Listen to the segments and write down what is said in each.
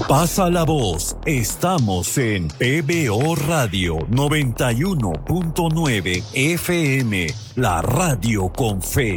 Pasa la voz, estamos en PBO Radio 91.9 FM, la radio con fe.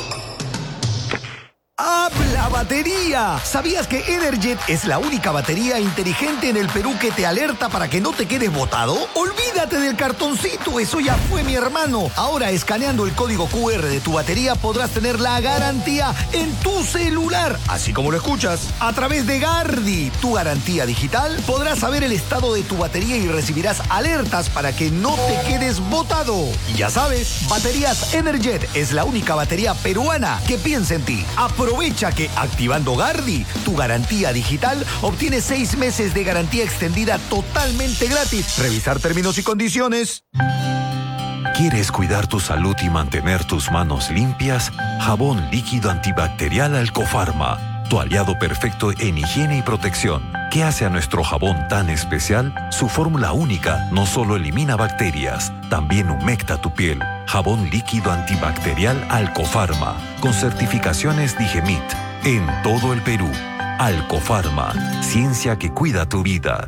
¡Habla batería! ¿Sabías que Energet es la única batería inteligente en el Perú que te alerta para que no te quedes botado? ¡Olvídate del cartoncito! Eso ya fue, mi hermano. Ahora, escaneando el código QR de tu batería, podrás tener la garantía en tu celular. Así como lo escuchas. A través de Gardi, tu garantía digital, podrás saber el estado de tu batería y recibirás alertas para que no te quedes botado. Y ya sabes, Baterías Energet es la única batería peruana que piensa en ti. Aprovecha que activando Gardi, tu garantía digital, obtienes 6 meses de garantía extendida totalmente gratis. Revisar términos y condiciones. ¿Quieres cuidar tu salud y mantener tus manos limpias? Jabón líquido antibacterial Alcofarma, tu aliado perfecto en higiene y protección. ¿Qué hace a nuestro jabón tan especial? Su fórmula única no solo elimina bacterias, también humecta tu piel. Jabón líquido antibacterial Alcofarma, con certificaciones Digemit, en todo el Perú. Alcofarma, ciencia que cuida tu vida.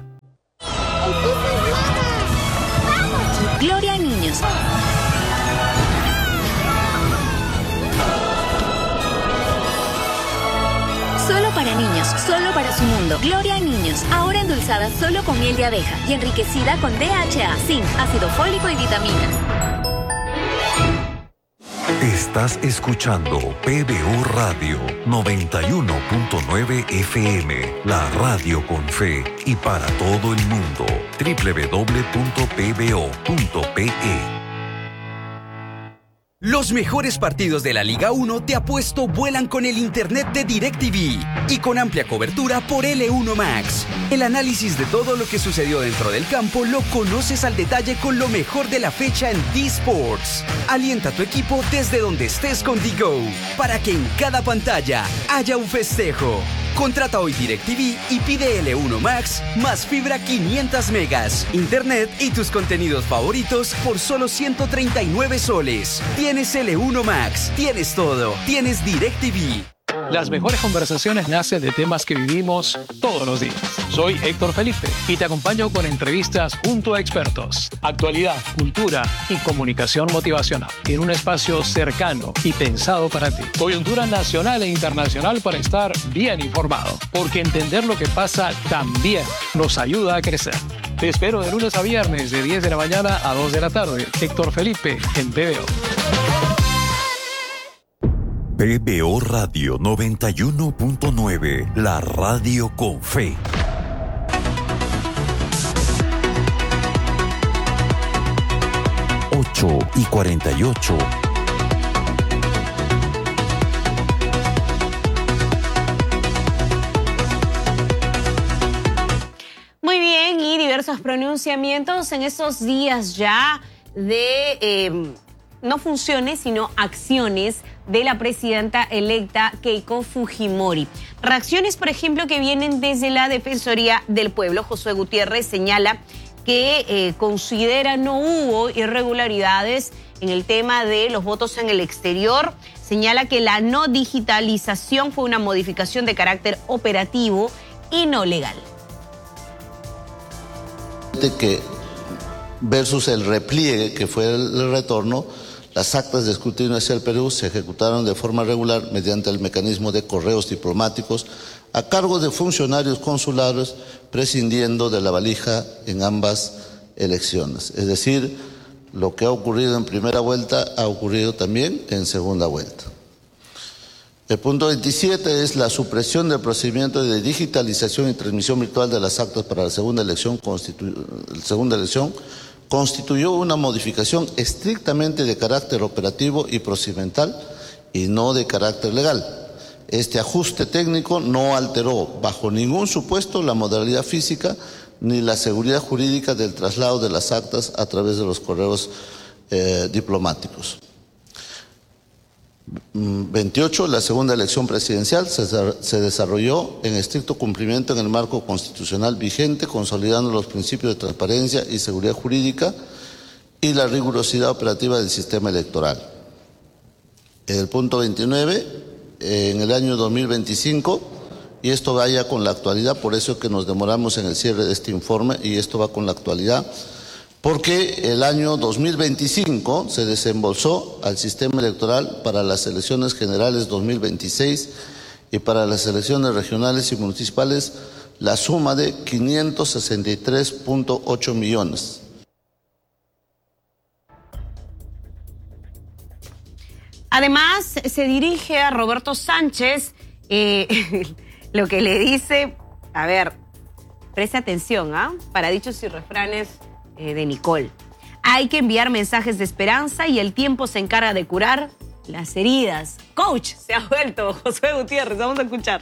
Gloria a niños. Solo para niños, solo para su mundo. Gloria a niños, ahora endulzada solo con miel de abeja y enriquecida con DHA, zinc, ácido fólico y vitaminas. Estás escuchando PBO Radio 91.9 FM, la radio con fe y para todo el mundo. www.pbo.pe. Los mejores partidos de la Liga 1 de Apuesto vuelan con el internet de DirecTV y con amplia cobertura por L1 Max. El análisis de todo lo que sucedió dentro del campo lo conoces al detalle con lo mejor de la fecha en D-Sports. Alienta a tu equipo desde donde estés con DGO para que en cada pantalla haya un festejo. Contrata hoy DirecTV y pide L1 Max más fibra 500 megas, internet y tus contenidos favoritos por solo 139 soles. Tienes L1 Max, tienes todo, tienes DirecTV. Las mejores conversaciones nacen de temas que vivimos todos los días. Soy Héctor Felipe y te acompaño con entrevistas junto a expertos, actualidad, cultura y comunicación motivacional en un espacio cercano y pensado para ti. Coyuntura nacional e internacional para estar bien informado, porque entender lo que pasa también nos ayuda a crecer. Te espero de lunes a viernes de 10 de la mañana a 2 de la tarde. Héctor Felipe en PBO. PBO Radio 91.9, la radio con fe. Ocho y 48. Muy bien, y diversos pronunciamientos en estos días ya de no funciones, sino acciones de la presidenta electa Keiko Fujimori. Reacciones, por ejemplo, que vienen desde la Defensoría del Pueblo. Josué Gutiérrez señala que considera no hubo irregularidades en el tema de los votos en el exterior. Señala que la no digitalización fue una modificación de carácter operativo y no legal. Que versus el repliegue, que fue el retorno, las actas de escrutinio hacia el Perú se ejecutaron de forma regular mediante el mecanismo de correos diplomáticos a cargo de funcionarios consulares, prescindiendo de la valija en ambas elecciones. Es decir, lo que ha ocurrido en primera vuelta ha ocurrido también en segunda vuelta. El punto 27 es la supresión del procedimiento de digitalización y transmisión virtual de las actas para la segunda elección constituyó una modificación estrictamente de carácter operativo y procedimental y no de carácter legal. Este ajuste técnico no alteró bajo ningún supuesto la modalidad física ni la seguridad jurídica del traslado de las actas a través de los correos diplomáticos. 28. La segunda elección presidencial se desarrolló en estricto cumplimiento en el marco constitucional vigente, consolidando los principios de transparencia y seguridad jurídica y la rigurosidad operativa del sistema electoral. El punto 29. En el año 2025, y esto vaya con la actualidad, por eso es que nos demoramos en el cierre de este informe, y esto va con la actualidad, porque el año 2025 se desembolsó al sistema electoral para las elecciones generales 2026 y para las elecciones regionales y municipales la suma de 563.8 millones. Además, se dirige a Roberto Sánchez, lo que le dice, a ver, preste atención, para dichos y refranes de Nicole. Hay que enviar mensajes de esperanza y el tiempo se encarga de curar las heridas. Coach, se ha vuelto Josué Gutiérrez, vamos a escuchar.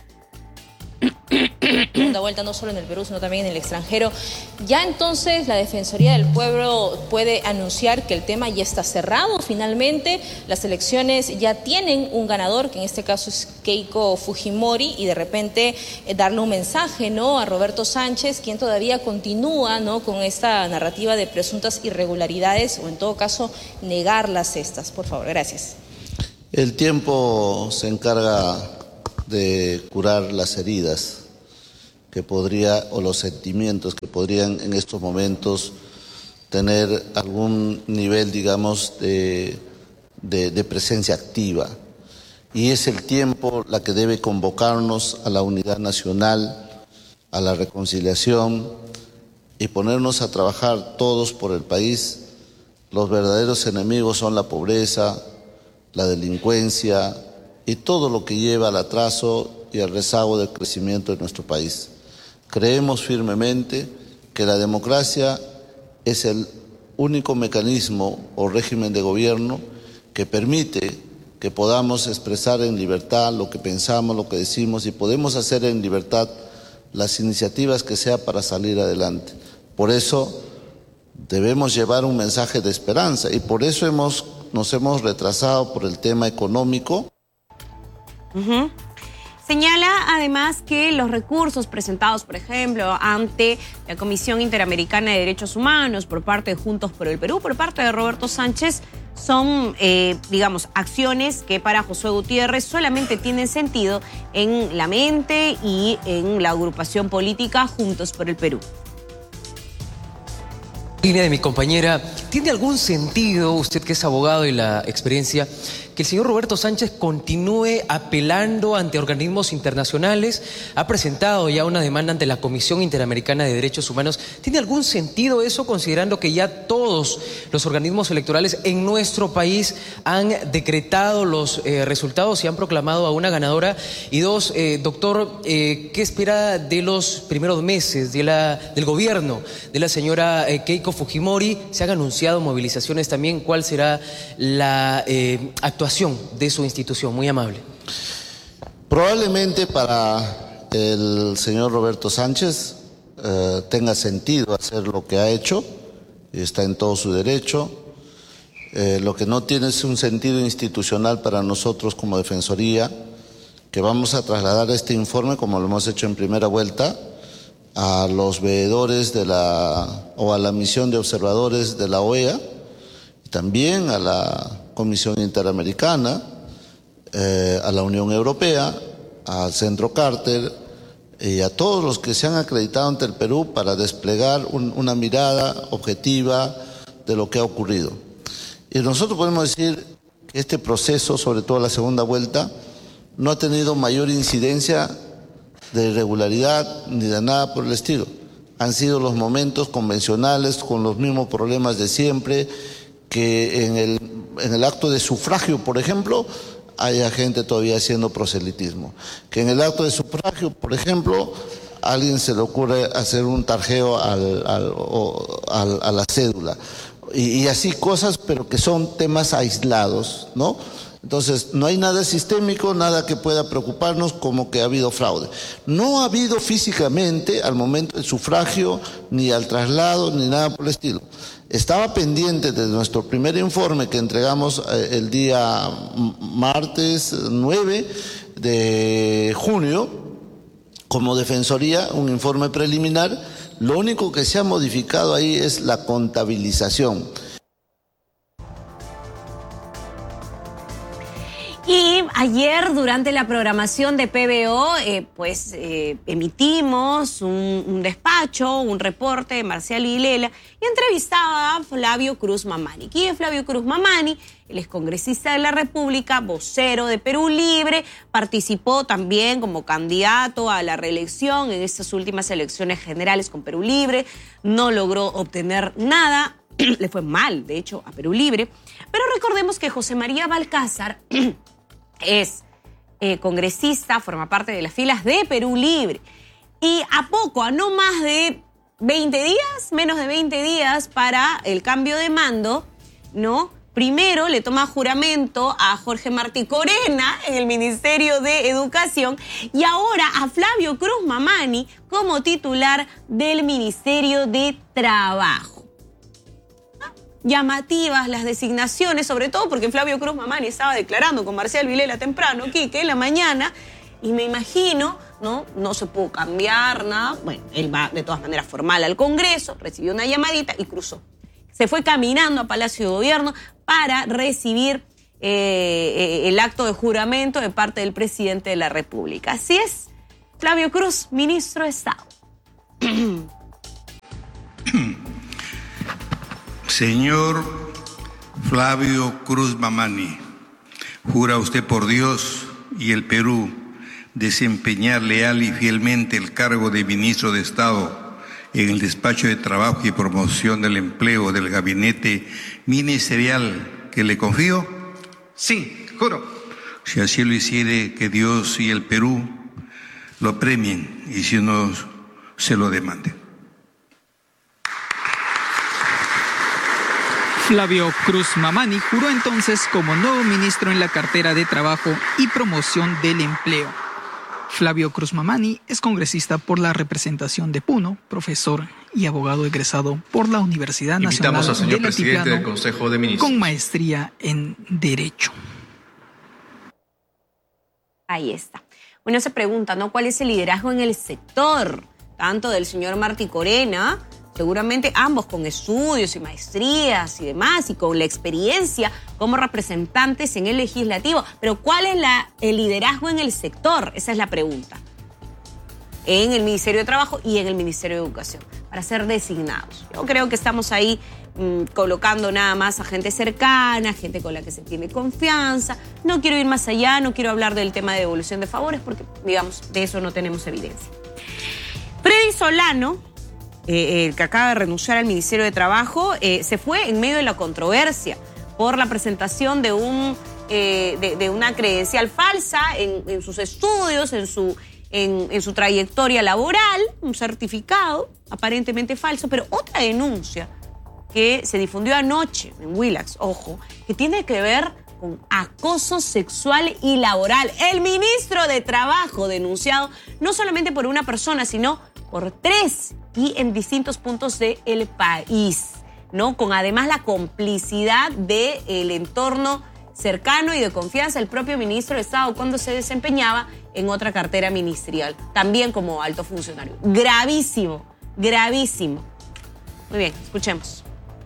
Segunda vuelta no solo en el Perú, sino también en el extranjero. Ya entonces la Defensoría del Pueblo puede anunciar que el tema ya está cerrado finalmente. Las elecciones ya tienen un ganador, que en este caso es Keiko Fujimori, y de repente darle un mensaje, ¿no?, a Roberto Sánchez, quien todavía continúa, ¿no?, con esta narrativa de presuntas irregularidades, o en todo caso negarlas estas. Por favor, gracias. El tiempo se encarga de curar las heridas que podría, o los sentimientos que podrían en estos momentos tener algún nivel, digamos, de presencia activa. Y es el tiempo la que debe convocarnos a la unidad nacional, a la reconciliación y ponernos a trabajar todos por el país. Los verdaderos enemigos son la pobreza, la delincuencia y todo lo que lleva al atraso y al rezago del crecimiento de nuestro país. Creemos firmemente que la democracia es el único mecanismo o régimen de gobierno que permite que podamos expresar en libertad lo que pensamos, lo que decimos, y podemos hacer en libertad las iniciativas que sea para salir adelante. Por eso debemos llevar un mensaje de esperanza, y por eso nos hemos retrasado por el tema económico. Señala además que los recursos presentados, por ejemplo, ante la Comisión Interamericana de Derechos Humanos por parte de Juntos por el Perú, por parte de Roberto Sánchez, son, digamos, acciones que para Josué Gutiérrez solamente tienen sentido en la mente y en la agrupación política Juntos por el Perú. Línea de mi compañera, ¿tiene algún sentido, usted que es abogado y la experiencia, que el señor Roberto Sánchez continúe apelando ante organismos internacionales? Ha presentado ya una demanda ante la Comisión Interamericana de Derechos Humanos. ¿Tiene algún sentido eso, considerando que ya todos los organismos electorales en nuestro país han decretado los resultados y han proclamado a una ganadora? Y dos, doctor, ¿qué espera de los primeros meses del gobierno de la señora Keiko Fujimori? Se han anunciado movilizaciones también. ¿Cuál será la actuación de su institución? Muy amable. Probablemente para el señor Roberto Sánchez tenga sentido hacer lo que ha hecho, está en todo su derecho. Lo que no tiene es un sentido institucional para nosotros como Defensoría, que vamos a trasladar este informe, como lo hemos hecho en primera vuelta, a los veedores o a la misión de observadores de la OEA, y también a la Comisión Interamericana, a la Unión Europea, al Centro Carter y a todos los que se han acreditado ante el Perú para desplegar una mirada objetiva de lo que ha ocurrido. Y nosotros podemos decir que este proceso, sobre todo la segunda vuelta, no ha tenido mayor incidencia de irregularidad ni de nada por el estilo. Han sido los momentos convencionales con los mismos problemas de siempre, que en el acto de sufragio, por ejemplo, haya gente todavía haciendo proselitismo. Que en el acto de sufragio, por ejemplo, a alguien se le ocurre hacer un tarjeo a la cédula. Y así cosas, pero que son temas aislados, ¿no? Entonces, no hay nada sistémico, nada que pueda preocuparnos como que ha habido fraude. No ha habido físicamente al momento del sufragio, ni al traslado, ni nada por el estilo. Estaba pendiente de nuestro primer informe que entregamos el día martes 9 de junio, como Defensoría, un informe preliminar. Lo único que se ha modificado ahí es la contabilización. Y ayer durante la programación de PBO, emitimos un despacho, un reporte de Marcial Vilela y entrevistaba a Flavio Cruz Mamani. ¿Quién es Flavio Cruz Mamani? Él es congresista de la República, vocero de Perú Libre, participó también como candidato a la reelección en estas últimas elecciones generales con Perú Libre, no logró obtener nada, le fue mal, de hecho, a Perú Libre, pero recordemos que José María Balcázar es congresista, forma parte de las filas de Perú Libre. Y a no más de 20 días, menos de 20 días para el cambio de mando, ¿no? Primero le toma juramento a Jorge Martí Corena en el Ministerio de Educación y ahora a Flavio Cruz Mamani como titular del Ministerio de Trabajo. Llamativas las designaciones, sobre todo porque Flavio Cruz Mamani estaba declarando con Marcial Vilela temprano, Quique, en la mañana, y me imagino, no se pudo cambiar nada. Bueno, él va de todas maneras formal al Congreso, recibió una llamadita y cruzó. Se fue caminando a Palacio de Gobierno para recibir el acto de juramento de parte del presidente de la República. Así es, Flavio Cruz, ministro de Estado. Señor Flavio Cruz Mamani, ¿jura usted por Dios y el Perú desempeñar leal y fielmente el cargo de ministro de Estado en el despacho de trabajo y promoción del empleo del gabinete ministerial que le confío? Sí, juro. Si así lo hiciere, que Dios y el Perú lo premien y si no, se lo demanden. Flavio Cruz Mamani juró entonces como nuevo ministro en la cartera de Trabajo y Promoción del Empleo. Flavio Cruz Mamani es congresista por la representación de Puno, profesor y abogado egresado por la Universidad Nacional al señor del presidente Altiplano, del Consejo de Ministros, con maestría en Derecho. Ahí está. Bueno, se pregunta, ¿no? ¿Cuál es el liderazgo en el sector? Tanto del señor Martí Corena, seguramente ambos con estudios y maestrías y demás, y con la experiencia como representantes en el legislativo. Pero ¿cuál es el liderazgo en el sector? Esa es la pregunta. En el Ministerio de Trabajo y en el Ministerio de Educación, para ser designados. Yo creo que estamos ahí colocando nada más a gente cercana, gente con la que se tiene confianza. No quiero ir más allá, no quiero hablar del tema de devolución de favores, porque, digamos, de eso no tenemos evidencia. Freddy Solano, el que acaba de renunciar al Ministerio de Trabajo, se fue en medio de la controversia por la presentación de una credencial falsa en sus estudios, en su trayectoria laboral, un certificado aparentemente falso, pero otra denuncia que se difundió anoche en Willax, ojo, que tiene que ver con acoso sexual y laboral. El ministro de Trabajo denunciado no solamente por una persona, sino por 3 y en distintos puntos del país, ¿no? Con además la complicidad del entorno cercano y de confianza del propio ministro de Estado cuando se desempeñaba en otra cartera ministerial, también como alto funcionario. Gravísimo, gravísimo. Muy bien, escuchemos.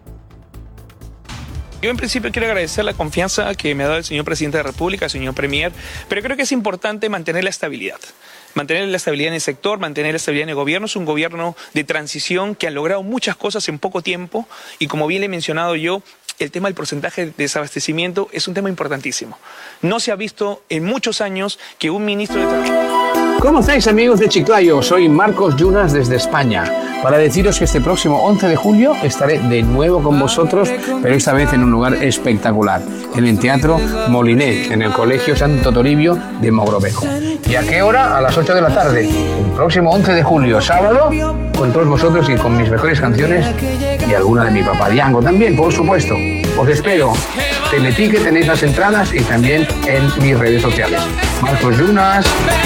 Yo en principio quiero agradecer la confianza que me ha dado el señor presidente de la República, el señor premier, pero creo que es importante mantener la estabilidad. Mantener la estabilidad en el sector, mantener la estabilidad en el gobierno. Es un gobierno de transición que ha logrado muchas cosas en poco tiempo y, como bien le he mencionado yo, el tema del porcentaje de desabastecimiento es un tema importantísimo. No se ha visto en muchos años que un ministro de Trabajo... ¿Cómo estáis, amigos de Chiclayo? Soy Marcos Yunas desde España, para deciros que este próximo 11 de julio estaré de nuevo con vosotros, pero esta vez en un lugar espectacular, en el Teatro Molinet, en el Colegio Santo Toribio de Mogrovejo. ¿Y a qué hora? A las 8 de la tarde, el próximo 11 de julio, sábado, con todos vosotros y con mis mejores canciones y alguna de mi papá Diango también, por supuesto. Os espero. Teletique, tenéis las entradas y también en mis redes sociales. Marcos Yunas.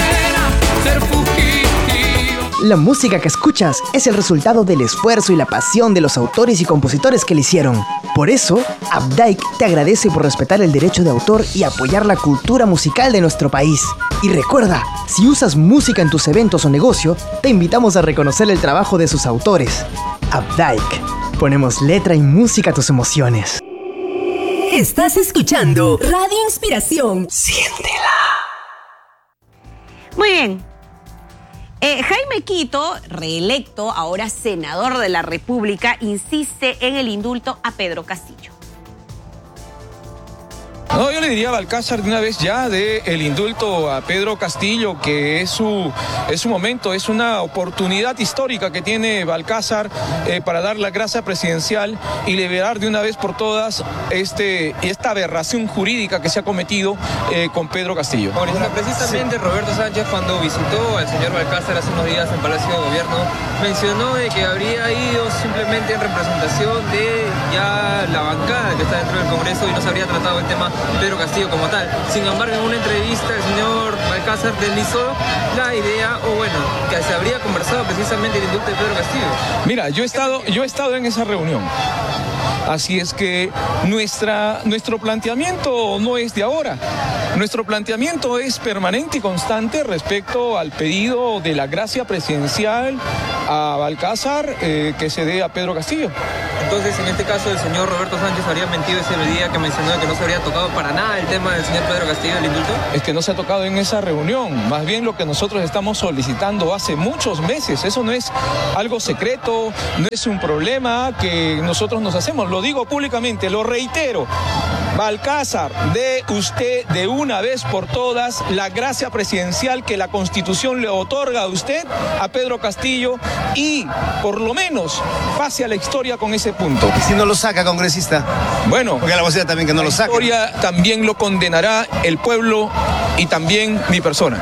La música que escuchas es el resultado del esfuerzo y la pasión de los autores y compositores que la hicieron. Por eso, Updike te agradece por respetar el derecho de autor y apoyar la cultura musical de nuestro país. Y recuerda, si usas música en tus eventos o negocio, te invitamos a reconocer el trabajo de sus autores. Updike. Ponemos letra y música a tus emociones. Estás escuchando Radio Inspiración. Siéntela. Muy bien. Jaime Quito, reelecto, ahora senador de la República, insiste en el indulto a Pedro Castillo. No, yo le diría a Balcázar de una vez ya el indulto a Pedro Castillo, que es su momento, es una oportunidad histórica que tiene Balcázar para dar la gracia presidencial y liberar de una vez por todas esta aberración jurídica que se ha cometido con Pedro Castillo. Precisamente Roberto Sánchez, cuando visitó al señor Balcázar hace unos días en Palacio de Gobierno, mencionó de que habría ido simplemente en representación de ya la bancada que está dentro del Congreso y no se habría tratado el tema Pedro Castillo como tal. Sin embargo, en una entrevista el señor Balcázar deslizó la idea, que se habría conversado precisamente el indulto de Pedro Castillo. Mira, yo he estado en esa reunión. Así es que nuestro planteamiento no es de ahora. Nuestro planteamiento es permanente y constante respecto al pedido de la gracia presidencial a Balcázar que se dé a Pedro Castillo. Entonces, en este caso, el señor Roberto Sánchez habría mentido ese día que mencionó que no se habría tocado para nada el tema del señor Pedro Castillo del indulto. Es que no se ha tocado en esa reunión. Más bien lo que nosotros estamos solicitando hace muchos meses. Eso no es algo secreto, no es un problema que nosotros nos hacemos. Lo digo públicamente, lo reitero. Balcázar, dé usted de una vez por todas la gracia presidencial que la Constitución le otorga a usted, a Pedro Castillo, y por lo menos pase a la historia con ese punto. ¿Y si no lo saca, congresista? Bueno, porque la vocera también que no lo saque. La historia también lo condenará el pueblo y también mi persona.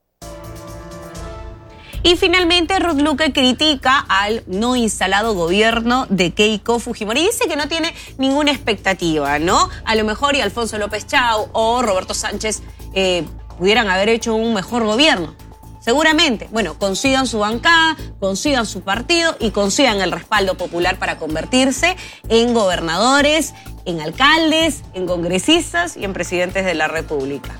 Y finalmente, Ruth Luque critica al no instalado gobierno de Keiko Fujimori. Dice que no tiene ninguna expectativa, ¿no? A lo mejor y Alfonso López Chau o Roberto Sánchez pudieran haber hecho un mejor gobierno. Seguramente. Bueno, consigan su bancada, consigan su partido y consigan el respaldo popular para convertirse en gobernadores, en alcaldes, en congresistas y en presidentes de la República.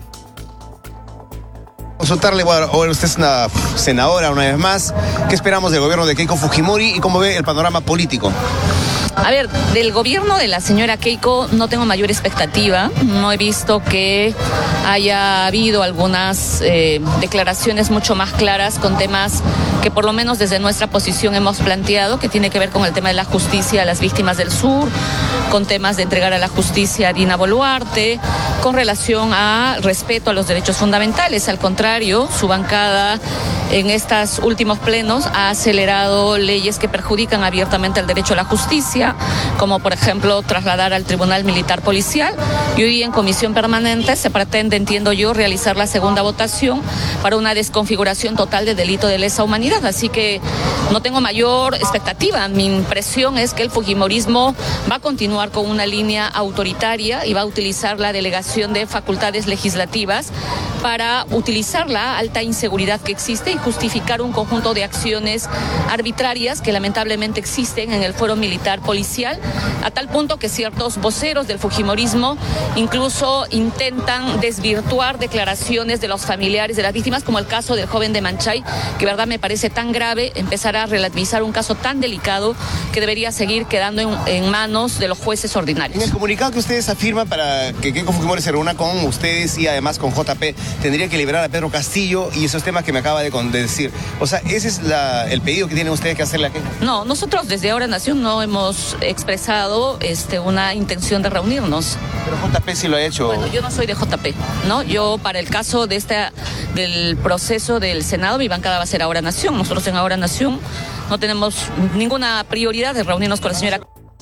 Consultarle, bueno, usted es una senadora una vez más. ¿Qué esperamos del gobierno de Keiko Fujimori y cómo ve el panorama político? A ver, del gobierno de la señora Keiko no tengo mayor expectativa. No he visto que haya habido algunas declaraciones mucho más claras con temas que por lo menos desde nuestra posición hemos planteado, que tiene que ver con el tema de la justicia a las víctimas del sur, con temas de entregar a la justicia a Dina Boluarte, con relación a respeto a los derechos fundamentales. Al contrario, su bancada en estos últimos plenos ha acelerado leyes que perjudican abiertamente el derecho a la justicia, como por ejemplo trasladar al Tribunal Militar Policial, y hoy en comisión permanente se pretende, entiendo yo, realizar la segunda votación para una desconfiguración total de delito de lesa humanidad. Así que no tengo mayor expectativa. Mi impresión es que el fujimorismo va a continuar con una línea autoritaria y va a utilizar la delegación de facultades legislativas para utilizar la alta inseguridad que existe y justificar un conjunto de acciones arbitrarias que lamentablemente existen en el fuero militar policial, a tal punto que ciertos voceros del fujimorismo incluso intentan desvirtuar declaraciones de los familiares de las víctimas, como el caso del joven de Manchay, que verdad me parece tan grave empezar a relativizar un caso tan delicado que debería seguir quedando en manos de los jueces ordinarios. En el comunicado que ustedes afirman para que Keiko Fujimori se reúna con ustedes y además con JP, tendría que liberar a Pedro Castillo y esos temas que me acaba de decir. O sea, ese es el pedido que tienen ustedes que hacerle a Keiko. No, nosotros desde Ahora Nación no hemos expresado una intención de reunirnos. Pero JP sí lo ha hecho. Bueno, yo no soy de JP, ¿no? Yo, para el caso del proceso del Senado, mi bancada va a ser Ahora Nación. Nosotros en Ahora Nación no tenemos ninguna prioridad de reunirnos con la señora.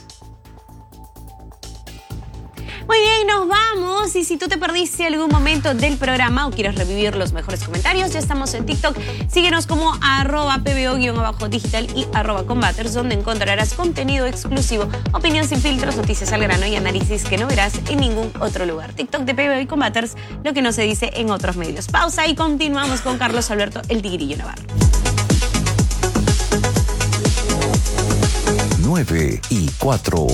Muy bien, nos vamos. Y si tú te perdiste algún momento del programa o quieres revivir los mejores comentarios, ya estamos en TikTok. Síguenos como @pbo_digital y @combaters, donde encontrarás contenido exclusivo, opinión sin filtros, noticias al grano y análisis que no verás en ningún otro lugar. TikTok de PBO y Combaters, lo que no se dice en otros medios. Pausa y continuamos con Carlos Alberto, el Tigrillo Navarro. 9:04.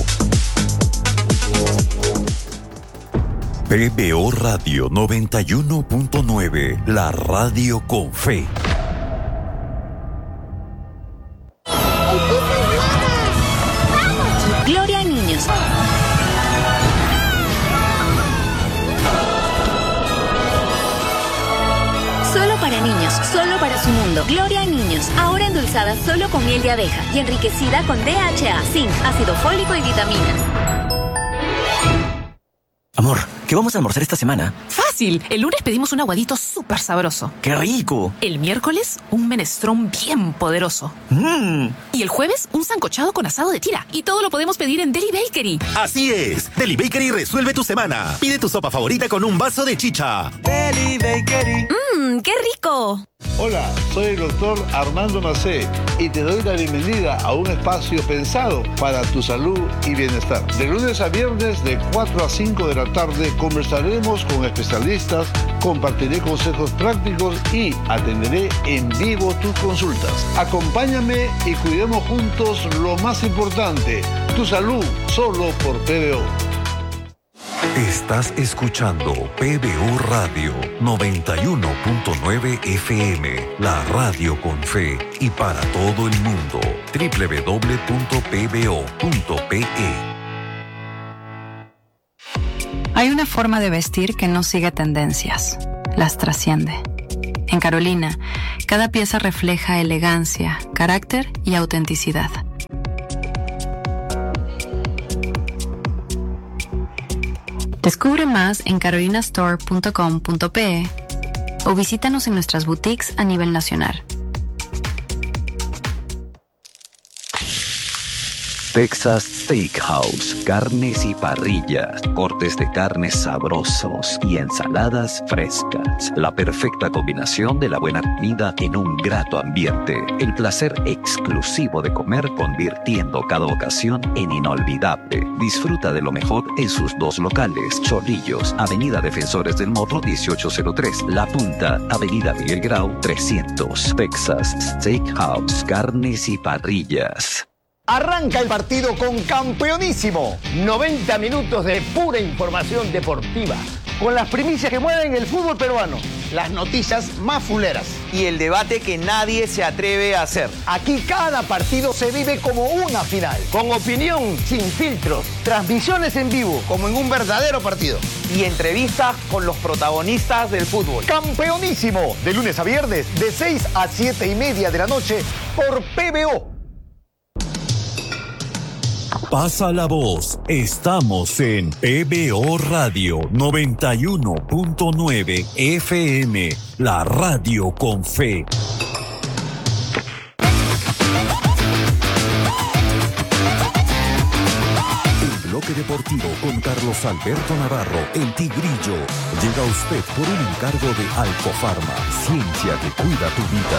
PBO Radio 91.9, la radio con fe. Gloria a niños. su mundo. Gloria a niños, ahora endulzada solo con miel de abeja y enriquecida con DHA, zinc, ácido fólico y vitaminas. Amor, ¿qué vamos a almorzar esta semana? Fácil. El lunes pedimos un aguadito súper sabroso. ¡Qué rico! El miércoles, un menestrón bien poderoso. Y el jueves, un sancochado con asado de tira. Y todo lo podemos pedir en Deli Bakery. Así es. Deli Bakery resuelve tu semana. Pide tu sopa favorita con un vaso de chicha. Deli Bakery. ¡Qué rico! Hola, soy el doctor Armando Macé y te doy la bienvenida a un espacio pensado para tu salud y bienestar. De lunes a viernes de 4 a 5 de la tarde conversaremos con especialistas, compartiré consejos prácticos y atenderé en vivo tus consultas. Acompáñame y cuidemos juntos lo más importante, tu salud, solo por PBO. Estás escuchando PBO Radio 91.9 FM, la radio con fe y para todo el mundo. www.pbo.pe. Hay una forma de vestir que no sigue tendencias, las trasciende. En Carolina, cada pieza refleja elegancia, carácter y autenticidad. Descubre más en carolinastore.com.pe o visítanos en nuestras boutiques a nivel nacional. Texas Steakhouse, carnes y parrillas, cortes de carnes sabrosos y ensaladas frescas. La perfecta combinación de la buena comida en un grato ambiente. El placer exclusivo de comer convirtiendo cada ocasión en inolvidable. Disfruta de lo mejor en sus dos locales, Chorrillos, Avenida Defensores del Morro 1803, La Punta, Avenida Miguel Grau 300. Texas Steakhouse, carnes y parrillas. Arranca el partido con Campeonísimo. 90 minutos de pura información deportiva, con las primicias que mueven el fútbol peruano, las noticias más fuleras y el debate que nadie se atreve a hacer. Aquí cada partido se vive como una final, con opinión sin filtros, transmisiones en vivo como en un verdadero partido y entrevistas con los protagonistas del fútbol. Campeonísimo, de lunes a viernes de 6 a 7:30 de la noche por PBO. Pasa la voz. Estamos en PBO Radio 91.9 FM, la radio con fe. El bloque deportivo con Carlos Alberto Navarro, el Tigrillo, llega a usted por un encargo de Alcofarma, ciencia que cuida tu vida.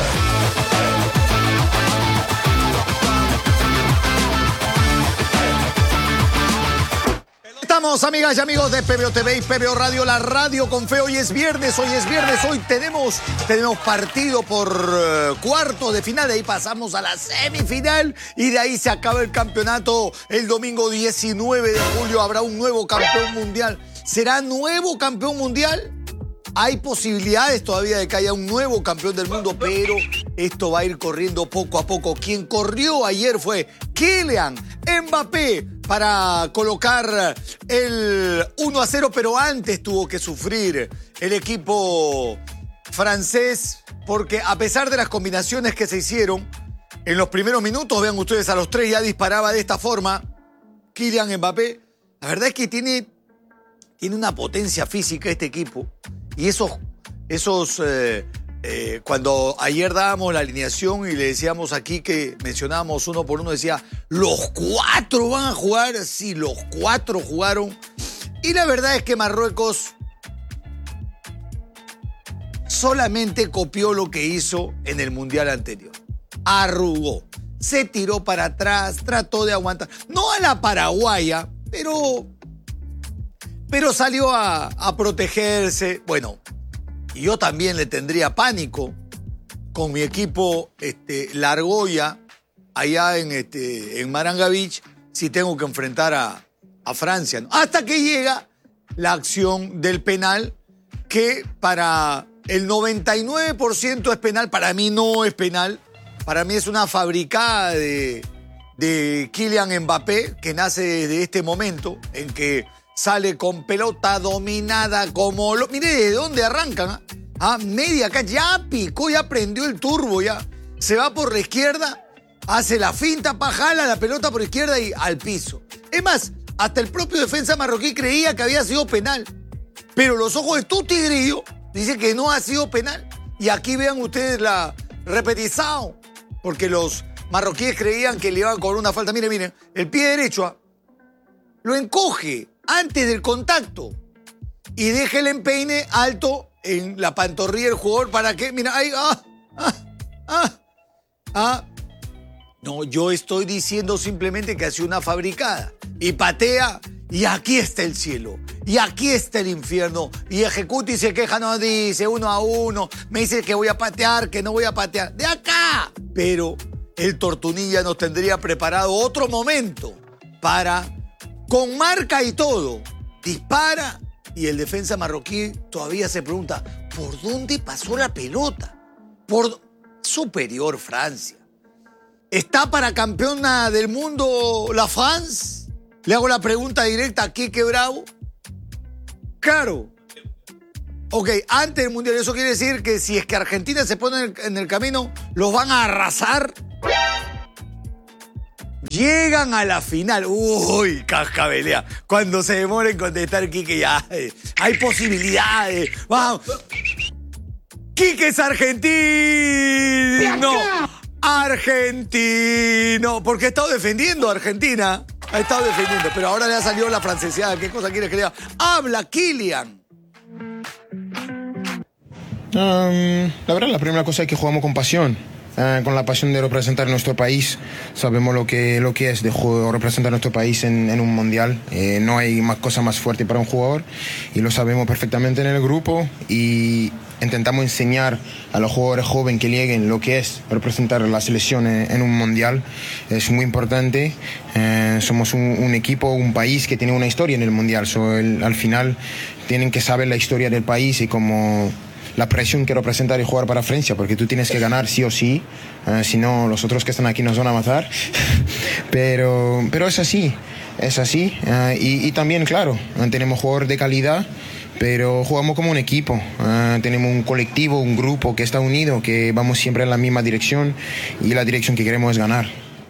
Estamos, amigas y amigos de PBO TV y PBO Radio, la radio con fe. Hoy es viernes, hoy tenemos partido por cuartos de final, de ahí pasamos a la semifinal y de ahí se acaba el campeonato. El domingo 19 de julio habrá un nuevo campeón mundial. ¿Será nuevo campeón mundial? Hay posibilidades todavía de que haya un nuevo campeón del mundo, pero esto va a ir corriendo poco a poco. Quien corrió ayer fue Kylian Mbappé para colocar el 1-0, pero antes tuvo que sufrir el equipo francés, porque a pesar de las combinaciones que se hicieron en los primeros minutos, vean ustedes, a los 3 ya disparaba de esta forma Kylian Mbappé. La verdad es que tiene una potencia física este equipo. Y cuando ayer dábamos la alineación y le decíamos aquí que mencionábamos uno por uno, decía, ¿los 4 van a jugar? Sí, los 4 jugaron. Y la verdad es que Marruecos solamente copió lo que hizo en el Mundial anterior. Arrugó, se tiró para atrás, trató de aguantar. No a la paraguaya, pero salió a protegerse. Bueno, y yo también le tendría pánico con mi equipo Largoya allá en Maranga Beach si tengo que enfrentar a Francia, ¿no? Hasta que llega la acción del penal, que para el 99% es penal. Para mí no es penal. Para mí es una fabricada de Kylian Mbappé, que nace desde este momento en que sale con pelota dominada como... Mire de dónde arrancan, ¿eh? Media acá, ya picó, ya prendió el turbo, ya. Se va por la izquierda, hace la finta, jala la pelota por izquierda y al piso. Es más, hasta el propio defensa marroquí creía que había sido penal. Pero los ojos de tu tigrillo dicen que no ha sido penal. Y aquí vean ustedes la repetición, porque los marroquíes creían que le iban a cobrar una falta. Miren, el pie derecho lo encoge antes del contacto y deja el empeine alto en la pantorrilla del jugador para que, mira, ahí, No, yo estoy diciendo simplemente que hace una fabricada y patea y aquí está el cielo y aquí está el infierno y ejecuta y se queja, no dice 1-1, me dice que voy a patear, que no voy a patear, de acá. Pero el Tortunilla nos tendría preparado otro momento para, con marca y todo, dispara y el defensa marroquí todavía se pregunta, ¿por dónde pasó la pelota? Por superior Francia. ¿Está para campeona del mundo la France? Le hago la pregunta directa a Quique Bravo. Claro. Ok, antes del mundial, eso quiere decir que si es que Argentina se pone en el camino, los van a arrasar. Llegan a la final. Uy, cascabelea. Cuando se demora en contestar Quique, ya hay posibilidades. Vamos. Quique es argentino. Argentino. Porque ha estado defendiendo a Argentina. Ha estado defendiendo. Pero ahora le ha salido la franceseada. ¿Qué cosa quiere que le diga? Habla Kylian. La verdad, la primera cosa es que jugamos con pasión. Con la pasión de representar nuestro país. Sabemos lo que es de representar nuestro país en un mundial. No hay cosa más fuerte para un jugador y lo sabemos perfectamente en el grupo y intentamos enseñar a los jugadores jóvenes que lleguen lo que es representar la selección en un mundial. Es muy importante. Somos un equipo, un país que tiene una historia en el mundial. Al final tienen que saber la historia del país y cómo la presión que representa el jugar para Francia, porque tú tienes que ganar sí o sí, si no los otros que están aquí nos van a matar. pero es así, y también, claro, tenemos jugadores de calidad, pero jugamos como un equipo, tenemos un colectivo, un grupo que está unido, que vamos siempre en la misma dirección y la dirección que queremos es ganar.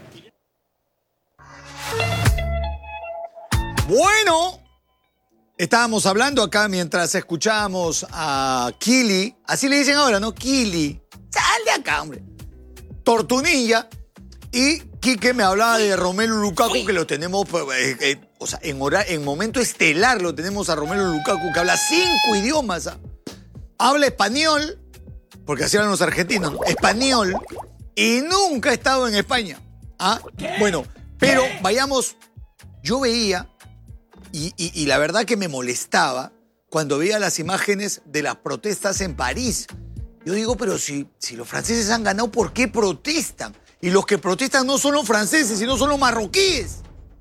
Bueno, estábamos hablando acá mientras escuchábamos a Kili, así le dicen ahora, ¿no? Kili, sal de acá, hombre. Tortunilla. Y Quique me hablaba de Romelu Lukaku, que lo tenemos, o sea, en momento estelar lo tenemos a Romelu Lukaku, que habla 5 idiomas. Habla español, porque así hablan los argentinos, ¿no? Español, y nunca ha estado en España. Bueno, pero vayamos, yo veía, y la verdad que me molestaba cuando veía las imágenes de las protestas en París. Yo digo, pero si los franceses han ganado, ¿por qué protestan? Y los que protestan no son los franceses, sino son los marroquíes.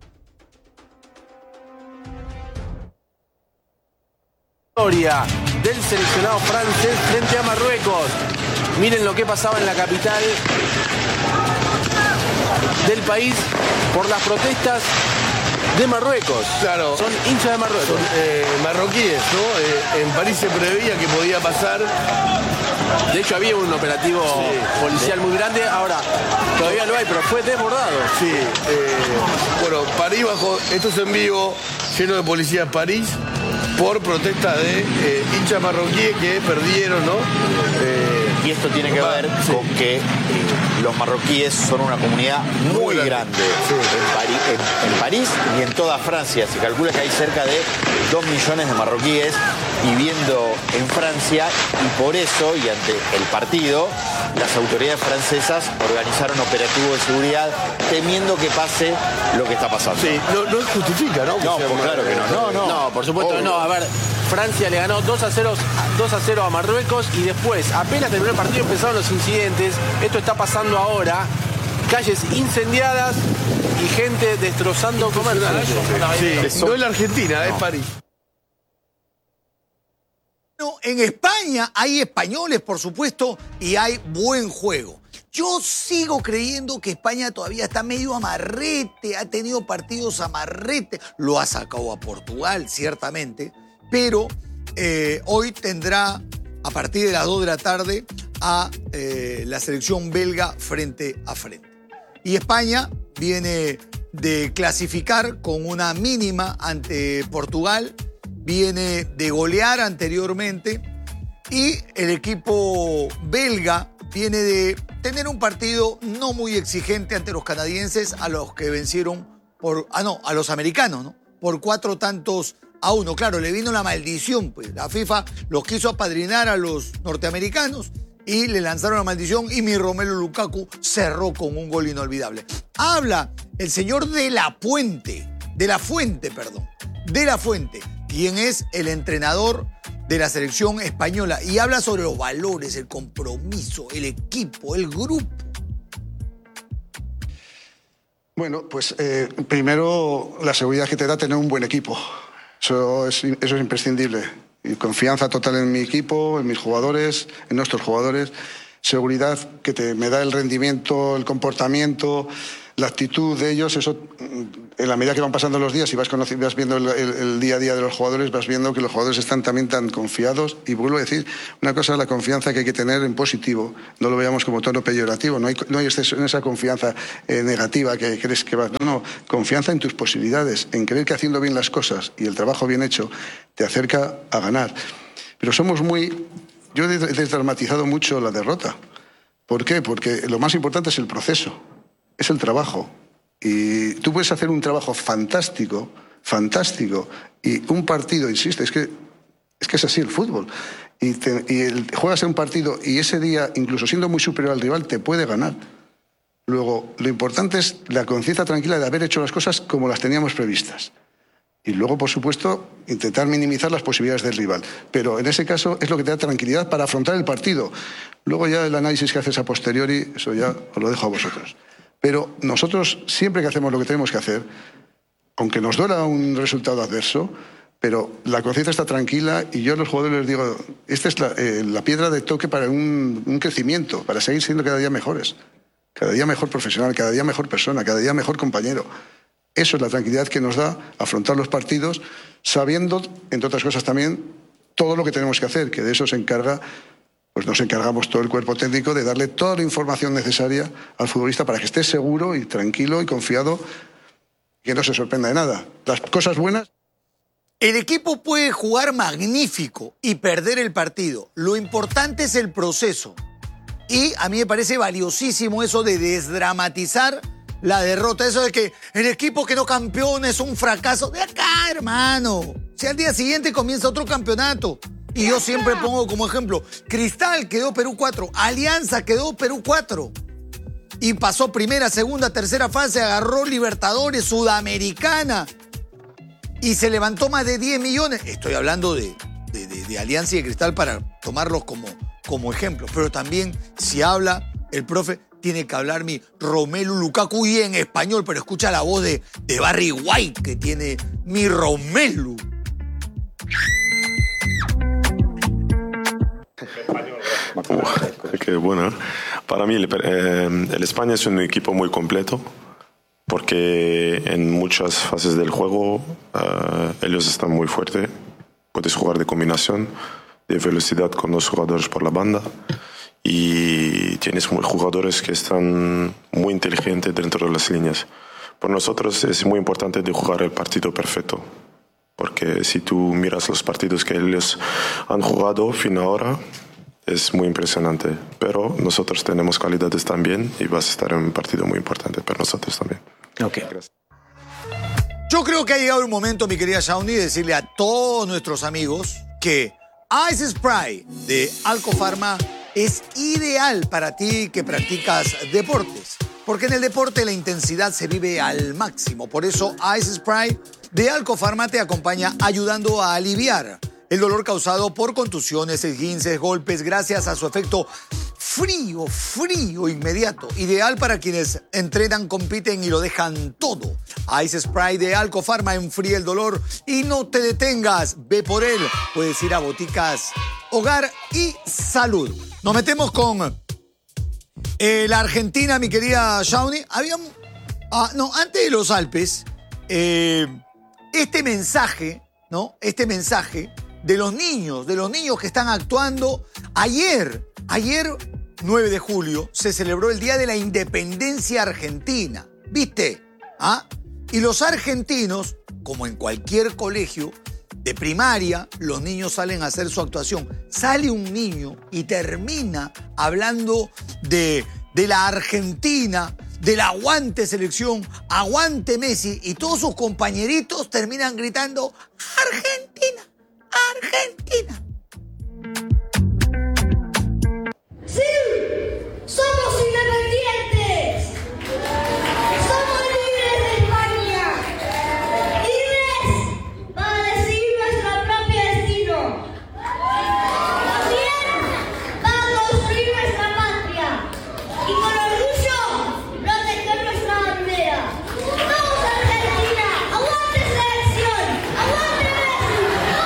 Historia del seleccionado francés frente a Marruecos. Miren lo que pasaba en la capital del país por las protestas de Marruecos. Claro. Son hinchas de Marruecos. Son marroquíes, ¿no? En París se preveía que podía pasar. De hecho, había un operativo policial muy grande. Ahora, todavía lo hay, pero fue desbordado. Sí. Bueno, París bajo, esto es en vivo, lleno de policías París, por protesta de hinchas marroquíes que perdieron, ¿no? Y esto tiene que ver con que los marroquíes son una comunidad muy grande en París y en toda Francia. Se calcula que hay cerca de 2 millones de marroquíes viviendo en Francia y por eso, y ante el partido, las autoridades francesas organizaron operativo de seguridad temiendo que pase lo que está pasando. Sí, no justifica, ¿no? No, pues claro que no. No, por supuesto no. A ver, Francia le ganó 2-0 a Marruecos y después, apenas terminó el partido, empezaron los incidentes. Esto está pasando ahora. Calles incendiadas y gente destrozando comercios. Sí, no es la Argentina, es París. En España hay españoles, por supuesto, y hay buen juego. Yo sigo creyendo que España todavía está medio amarrete, ha tenido partidos amarrete, lo ha sacado a Portugal, ciertamente, pero hoy tendrá a partir de las 2 de la tarde a la selección belga frente a frente. Y España viene de clasificar con una mínima ante Portugal, viene de golear anteriormente y el equipo belga viene de tener un partido no muy exigente ante los canadienses, a los que vencieron a los americanos, ¿no? Por 4-1. Claro, le vino la maldición, pues. La FIFA los quiso apadrinar a los norteamericanos y le lanzaron la maldición y mi Romelu Lukaku cerró con un gol inolvidable. Habla el señor de la Fuente, quien es el entrenador de la selección española, y habla sobre los valores, el compromiso, el equipo, el grupo. Bueno, pues primero la seguridad que te da tener un buen equipo. Eso es imprescindible. Y confianza total en mi equipo, en mis jugadores, en nuestros jugadores. Seguridad que me da el rendimiento, el comportamiento, la actitud de ellos. Eso, en la medida que van pasando los días y vas viendo el día a día de los jugadores, vas viendo que los jugadores están también tan confiados. Y vuelvo a decir, una cosa es la confianza que hay que tener en positivo. No lo veamos como tono peyorativo. No hay exceso en esa confianza negativa que crees que vas. No, confianza en tus posibilidades, en creer que haciendo bien las cosas y el trabajo bien hecho te acerca a ganar. Pero yo he desdramatizado mucho la derrota. ¿Por qué? Porque lo más importante es el proceso, es el trabajo. Y tú puedes hacer un trabajo fantástico, y un partido, insisto, es que es así el fútbol. Juegas en un partido y ese día, incluso siendo muy superior al rival, te puede ganar. Luego, lo importante es la conciencia tranquila de haber hecho las cosas como las teníamos previstas. Y luego, por supuesto, intentar minimizar las posibilidades del rival. Pero en ese caso es lo que te da tranquilidad para afrontar el partido. Luego ya el análisis que haces a posteriori, eso ya os lo dejo a vosotros. Pero nosotros, siempre que hacemos lo que tenemos que hacer, aunque nos duela un resultado adverso, pero la conciencia está tranquila y yo a los jugadores les digo, esta es la piedra de toque para un crecimiento, para seguir siendo cada día mejores. Cada día mejor profesional, cada día mejor persona, cada día mejor compañero. Eso es la tranquilidad que nos da afrontar los partidos, sabiendo, entre otras cosas también, todo lo que tenemos que hacer, que de eso se encarga, pues nos encargamos todo el cuerpo técnico de darle toda la información necesaria al futbolista para que esté seguro y tranquilo y confiado, que no se sorprenda de nada. Las cosas buenas... El equipo puede jugar magnífico y perder el partido. Lo importante es el proceso. Y a mí me parece valiosísimo eso de desdramatizar la derrota, eso de que el equipo que no campeona es un fracaso. De acá, hermano. Si al día siguiente comienza otro campeonato. Y yo siempre pongo como ejemplo, Cristal quedó Perú 4, Alianza quedó Perú 4. Y pasó primera, segunda, tercera fase, agarró Libertadores, Sudamericana. Y se levantó más de 10 millones. Estoy hablando de Alianza y de Cristal para tomarlos como ejemplo. Pero también, si habla el profe, tiene que hablar mi Romelu Lukaku y en español, pero escucha la voz de Barry White que tiene mi Romelu. Qué bueno. Para mí el España es un equipo muy completo porque en muchas fases del juego ellos están muy fuertes. Puedes jugar de combinación, de velocidad con los jugadores por la banda. Y tienes jugadores que están muy inteligentes dentro de las líneas. Para nosotros es muy importante de jugar el partido perfecto, porque si tú miras los partidos que ellos han jugado fin ahora, es muy impresionante. Pero nosotros tenemos calidades también y vas a estar en un partido muy importante para nosotros también. Okay. Gracias. Yo creo que ha llegado el momento, mi querida Shawnee, de decirle a todos nuestros amigos que Ice Spray de Alcofarma es ideal para ti que practicas deportes, porque en el deporte la intensidad se vive al máximo. Por eso Ice Spray de Alcofarma te acompaña ayudando a aliviar el dolor causado por contusiones, esguinces, golpes, gracias a su efecto frío inmediato. Ideal para quienes entrenan, compiten y lo dejan todo. Ice Spray de Alcofarma enfría el dolor y no te detengas. Ve por él. Puedes ir a Boticas Hogar y Salud. Nos metemos con la Argentina, mi querida Shawnee. Antes de los Alpes, este mensaje de los niños que están actuando Ayer, 9 de julio, se celebró el Día de la Independencia Argentina. ¿Viste? ¿Ah? Y los argentinos, como en cualquier colegio de primaria, los niños salen a hacer su actuación. Sale un niño y termina hablando de la Argentina, del aguante selección, aguante Messi, y todos sus compañeritos terminan gritando: ¡Argentina! ¡Argentina!